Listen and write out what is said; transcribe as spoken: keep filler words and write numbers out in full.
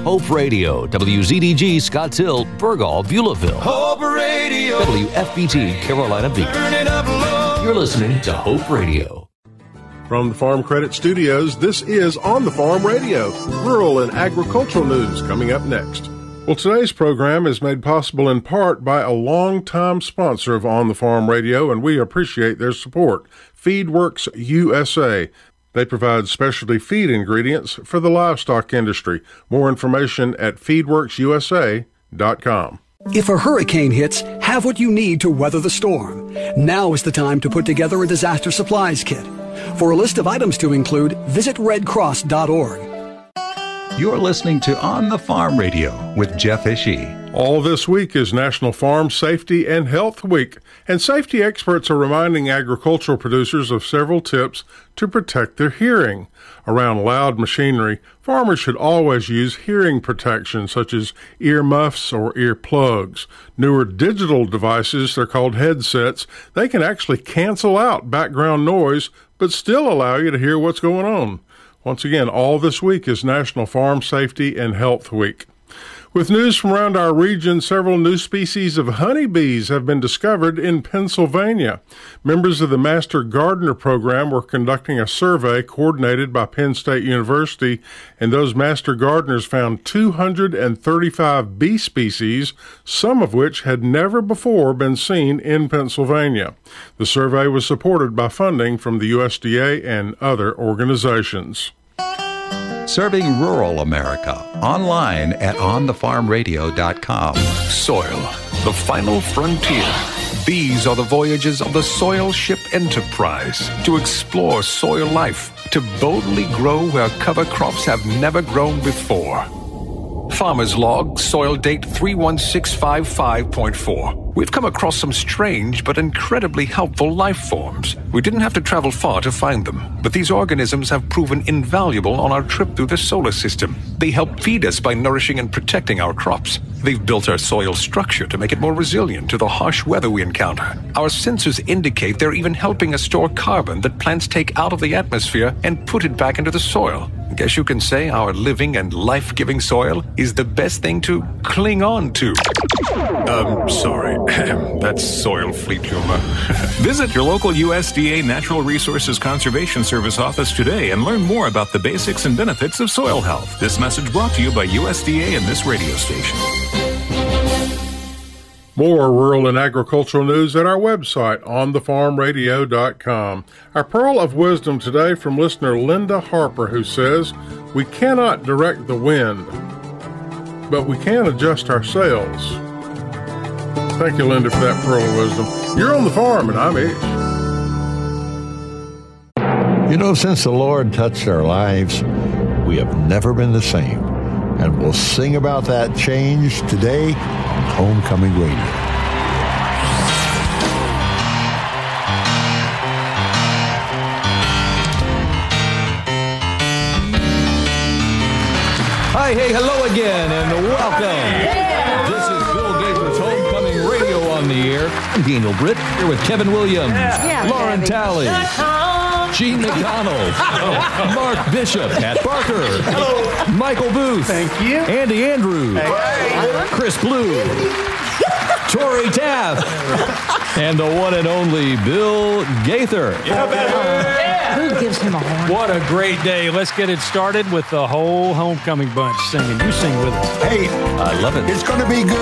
Hope Radio, W Z D G, Scotts Hill, Burgaw, Beulahville. Hope Radio. W F B T, Carolina Beach. Turn it up low. You're listening to Hope Radio. From the Farm Credit Studios, this is On the Farm Radio, rural and agricultural news coming up next. Well, today's program is made possible in part by a longtime sponsor of On the Farm Radio, and we appreciate their support, FeedWorks U S A. They provide specialty feed ingredients for the livestock industry. More information at feedworks u s a dot com. If a hurricane hits, have what you need to weather the storm. Now is the time to put together a disaster supplies kit. For a list of items to include, visit red cross dot org. You're listening to On the Farm Radio with Jeff Ishii. All this week is National Farm Safety and Health Week, and safety experts are reminding agricultural producers of several tips to protect their hearing. Around loud machinery, farmers should always use hearing protection such as ear muffs or ear plugs. Newer digital devices, they're called headsets, they can actually cancel out background noise but still allow you to hear what's going on. Once again, all this week is National Farm Safety and Health Week. With news from around our region, several new species of honeybees have been discovered in Pennsylvania. Members of the Master Gardener program were conducting a survey coordinated by Penn State University, and those Master Gardeners found two hundred thirty-five bee species, some of which had never before been seen in Pennsylvania. The survey was supported by funding from the U S D A and other organizations. Serving rural America online at on the farm radio dot com. Soil, the final frontier. These are the voyages of the Soil Ship Enterprise to explore soil life, to boldly grow where cover crops have never grown before. Farmer's Log, soil date three one six five five point four. We've come across some strange but incredibly helpful life forms. We didn't have to travel far to find them, but these organisms have proven invaluable on our trip through the solar system. They help feed us by nourishing and protecting our crops. They've built our soil structure to make it more resilient to the harsh weather we encounter. Our sensors indicate they're even helping us store carbon that plants take out of the atmosphere and put it back into the soil. Guess you can say our living and life-giving soil is the best thing to cling on to. Um, sorry. That's soil fleet humor. Visit your local U S D A Natural Resources Conservation Service office today and learn more about the basics and benefits of soil health. This message brought to you by U S D A and this radio station. More rural and agricultural news at our website, on the farm radio dot com. Our pearl of wisdom today from listener Linda Harper, who says, "We cannot direct the wind, but we can adjust our sails." Thank you, Linda, for that pearl of wisdom. You're on the farm, and I'm Ish. You know, since the Lord touched our lives, we have never been the same. And we'll sing about that change today on Homecoming Radio. Hi, hey, hello again, and welcome. Yeah. This is Bill Gaither's Homecoming Radio on the air. I'm Daniel Britt, here with Kevin Williams, Yeah. Lauren Yeah, Talley, Gene McDonald, Mark Bishop, Pat Barker, hello, Michael Booth, thank you, Andy Andrews, hey. Chris Blue, Tori Taft, and the one and only Bill Gaither. Yeah. Who gives him a horn? What a great day. Let's get it started with the whole homecoming bunch singing. You sing with us. Hey, I love it. It's going to be good.